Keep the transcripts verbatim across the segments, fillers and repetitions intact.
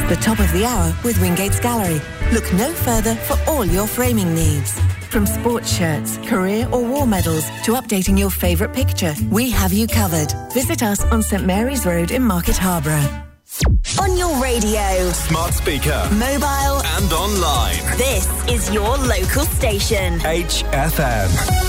the top of the hour with Wingate's Gallery. Look no further for all your framing needs. From sports shirts, career or war medals to updating your favourite picture, we have you covered. Visit us on St Mary's Road in Market Harborough. On your radio, smart speaker, mobile and online. This is your local station. H F M.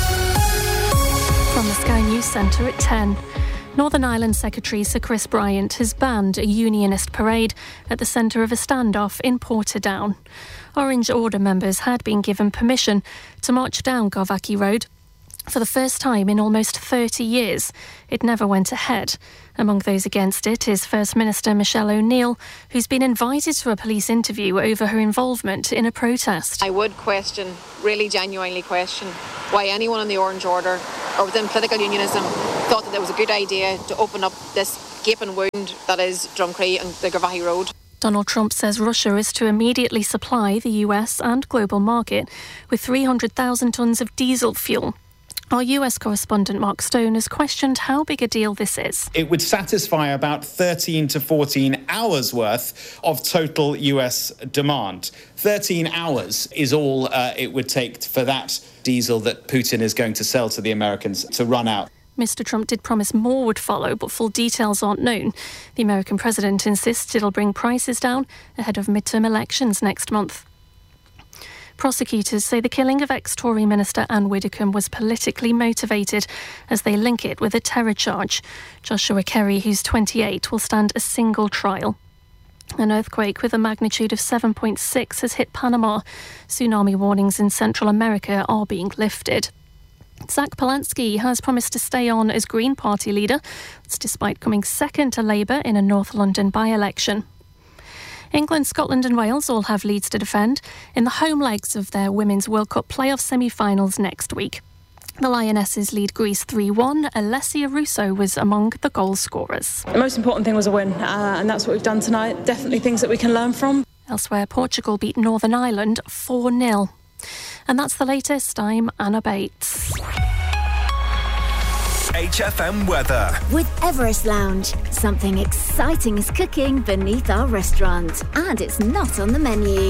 From the Sky News Centre at ten. Northern Ireland Secretary Sir Chris Bryant has banned a unionist parade at the centre of a standoff in Portadown. Orange Order members had been given permission to march down Garvackie Road for the first time in almost thirty years. It never went ahead. Among those against it is First Minister Michelle O'Neill, who's been invited to a police interview over her involvement in a protest. I would question, really genuinely question, why anyone in the Orange Order or within political unionism thought that it was a good idea to open up this gaping wound that is Drumcree and the Garvackie Road. Donald Trump says Russia is to immediately supply the U S and global market with three hundred thousand tonnes of diesel fuel. Our U S correspondent Mark Stone has questioned how big a deal this is. It would satisfy about thirteen to fourteen hours worth of total U S demand. thirteen hours is all uh, it would take for that diesel that Putin is going to sell to the Americans to run out. Mister Trump did promise more would follow, but full details aren't known. The American president insists it'll bring prices down ahead of midterm elections next month. Prosecutors say the killing of ex-Tory Minister Anne Widdecombe was politically motivated as they link it with a terror charge. Joshua Kerry, who's twenty-eight, will stand a single trial. An earthquake with a magnitude of seven point six has hit Panama. Tsunami warnings in Central America are being lifted. Zach Polanski has promised to stay on as Green Party leader. That's despite coming second to Labour in a North London by-election. England, Scotland and Wales all have leads to defend in the home legs of their Women's World Cup playoff semi-finals next week. The Lionesses lead Greece three one. Alessia Russo was among the goal scorers. The most important thing was a win, uh, and that's what we've done tonight. Definitely things that we can learn from. Elsewhere, Portugal beat Northern Ireland four nil. And that's the latest. I'm Anna Bates. H F M weather. With Everest Lounge, something exciting is cooking beneath our restaurant, and it's not on the menu.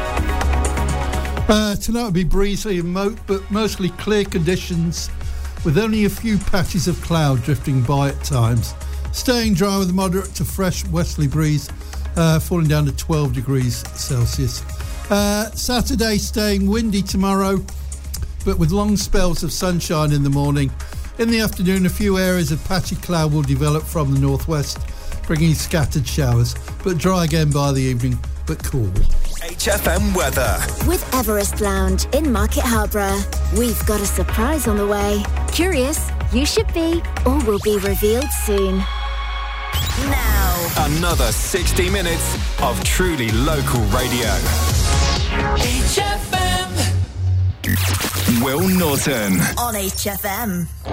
Uh, tonight will be breezy and mo- but mostly clear conditions, with only a few patches of cloud drifting by at times. Staying dry with a moderate to fresh westerly breeze, uh, falling down to twelve degrees Celsius. Uh, Saturday staying windy tomorrow, but with long spells of sunshine in the morning. In the afternoon, a few areas of patchy cloud will develop from the northwest, bringing scattered showers, but dry again by the evening, but cool. H F M weather. With Everest Lounge in Market Harborough, we've got a surprise on the way. Curious? You should be, or will be revealed soon. Now, another sixty minutes of truly local radio. H F M. Will Norton on H F M.